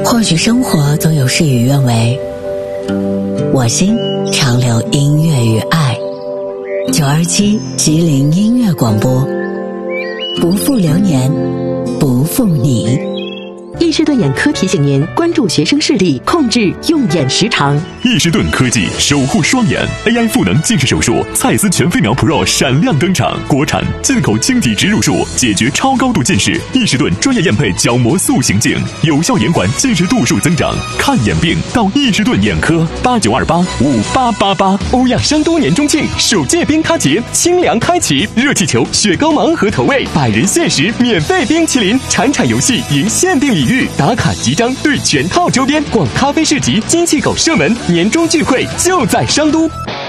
或许生活总有事与愿违，我心常留音乐与爱。927吉林音乐广播，不负流年，不负你。 易士顿眼科提醒您关注学生视力，控制用眼时长。 易士顿科技守护双眼 AI 赋能近视手术，蔡司全飞秒 Pro 闪亮登场，国产进口晶体植入术，解决超高度近视。易士顿专业验配角膜塑形镜，有效延缓近视度数增长。看眼病到易士顿眼科，89285888。 欧亚商都年中庆首届冰咖节清凉开启，热气球、雪糕盲盒投喂，100人限时免费冰淇淋，铲游戏赢限定礼遇，打卡集章兑全套周边，逛咖啡市集、金气狗射门，年终聚会就在商都。